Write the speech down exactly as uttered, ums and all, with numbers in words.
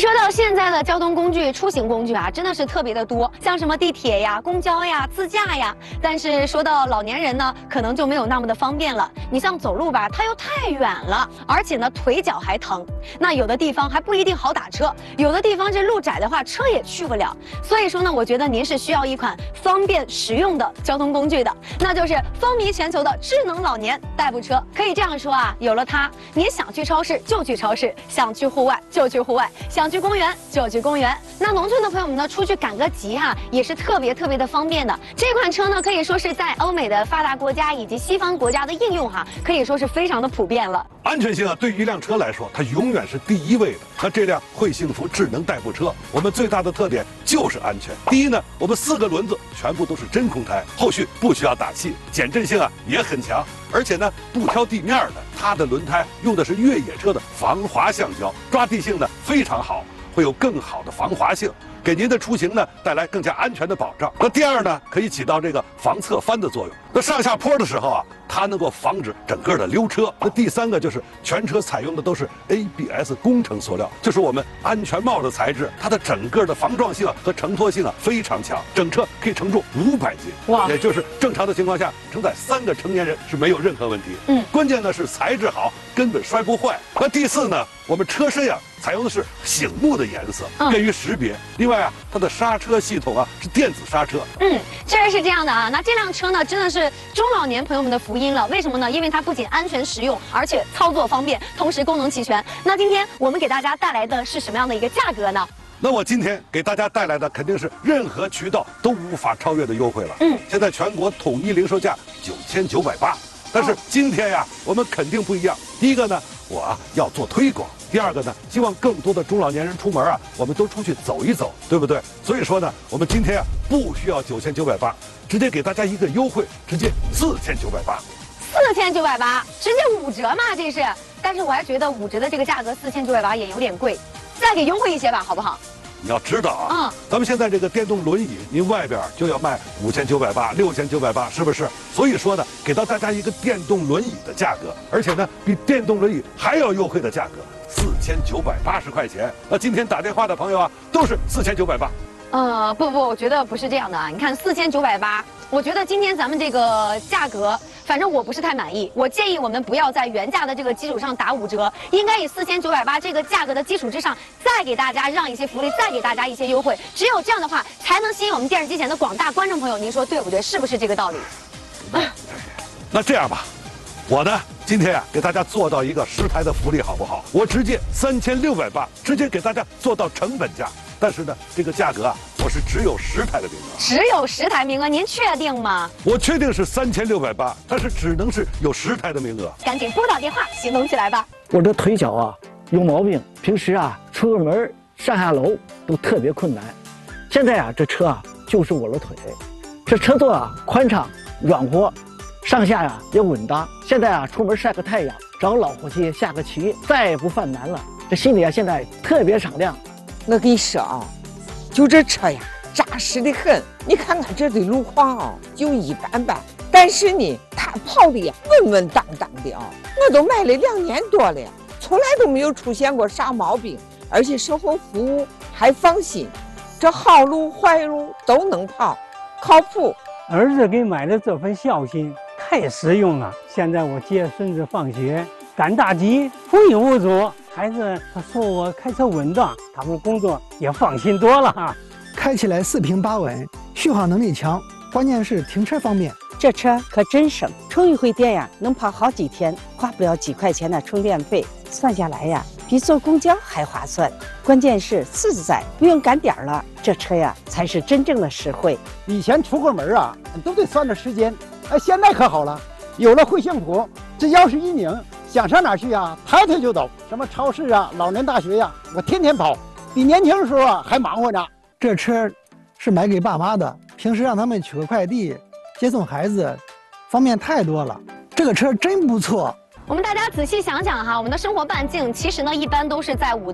说到现在的交通工具、出行工具啊，真的是特别的多，像什么地铁呀、公交呀、自驾呀。但是说到老年人呢，可能就没有那么的方便了。你像走路吧，它又太远了，而且呢腿脚还疼。那有的地方还不一定好打车，有的地方这路窄的话，车也去不了。所以说呢，我觉得您是需要一款方便实用的交通工具的，那就是风靡全球的智能老年代步车。可以这样说啊，有了它，您想去超市就去超市，想去户外就去户外，想去公园就去公园。那农村的朋友们呢，出去赶个集哈、啊，也是特别特别的方便的。这款车呢，可以说是在欧美的发达国家以及西方国家的应用哈、啊，可以说是非常的普遍了。 安全性啊，对于一辆车来说，它永远是第一位的。那这辆会幸福智能代步车，我们最大的特点就是安全。第一呢，我们四个轮子全部都是真空胎，后续不需要打气，减震性啊也很强。而且呢，不挑地面的，它的轮胎用的是越野车的防滑橡胶，抓地性呢非常好，会有更好的防滑性，给您的出行呢带来更加安全的保障。那第二呢，可以起到这个防侧翻的作用。那上下坡的时候啊，它能够防止整个的溜车。那第三个就是全车采用的都是 A B S 工程塑料，就是我们安全帽的材质，它的整个的防撞性和承托性啊非常强，整车可以承重五百斤，哇，也就是正常的情况下承载三个成年人是没有任何问题。嗯，关键呢是材质好，根本摔不坏。那第四呢，我们车身呀、啊、采用的是醒目的颜色，便于识别。另外啊，它的刹车系统啊是电子刹车。 嗯，确实是这样的啊。那这辆车呢，真的是中老年朋友们的福音了。为什么呢？因为它不仅安全实用，而且操作方便，同时功能齐全。那今天我们给大家带来的是什么样的一个价格呢？ 那我今天给大家带来的肯定是任何渠道都无法超越的优惠了。嗯，现在全国统一零售价九千九百八，但是今天呀，我们肯定不一样。第一个呢，我啊要做推广。第二个呢，希望更多的中老年人出门啊，我们都出去走一走，对不对？所以说呢，我们今天啊不需要九千九百八，直接给大家一个优惠，直接四千九百八。 四千九百八，直接五折嘛，这是。但是我还觉得五折的这个价格四千九百八也有点贵，再给优惠一些吧，好不好？ 你要知道啊，嗯，咱们现在这个电动轮椅，您外边就要卖五千九百八、六千九百八，是不是？所以说呢，给到大家一个电动轮椅的价格，而且呢，比电动轮椅还要优惠的价格，四千九百八十块钱。那今天打电话的朋友啊，都是四千九百八。 呃，不不，我觉得不是这样的啊。你看四千九百八，我觉得今天咱们这个价格，反正我不是太满意。我建议我们不要在原价的这个基础上打五折，应该以四千九百八这个价格的基础之上，再给大家让一些福利，再给大家一些优惠。只有这样的话，才能吸引我们电视机前的广大观众朋友。您说对不对？是不是这个道理？ 那这样吧，我呢今天啊给大家做到一个十台的福利，好不好？我直接三千六百八，直接给大家做到成本价。但是呢，这个价格啊，我是只有十台的名额， 只有十台名额，您确定吗？ 我确定是三千六百八，但是只能是有十台的名额。 赶紧拨打电话，行动起来吧！ 我这腿脚啊有毛病，平时啊出个门上下楼都特别困难。现在啊，这车啊就是我的腿，这车座啊宽敞软和，上下呀、啊、也稳当。现在啊出门晒个太阳，找老伙计下个棋，再也不犯难了。这心里啊现在特别敞亮。 我跟你说啊，就这车呀，扎实的很。你看看这的路况啊，就一般般，但是呢，它跑的呀稳稳当当的啊。我都买了两年多了，从来都没有出现过啥毛病，而且售后服务还放心，这好路坏路都能跑，靠谱。 儿子给买的这份孝心太实用了。现在我接孙子放学，赶大集，风雨无阻。孩子他说我开车稳当，他们工作也放心多了哈。 开起来四平八稳，续航能力强，关键是停车方便。 这车可真省，充一回电呀，能跑好几天，花不了几块钱的充电费，算下来呀，比坐公交还划算。关键是自在，不用赶点了，这车呀才是真正的实惠。 以前出个门啊，都得算着时间，哎，现在可好了，有了惠幸福，这钥匙一拧。想上哪去呀？抬腿就走，什么超市啊、老年大学呀，我天天跑，比年轻的时候啊还忙活呢。 这车是买给爸妈的，平时让他们取个快递、接送孩子，方便太多了。这个车真不错。 我们大家仔细想想哈，我们的生活半径其实呢，一般都是在五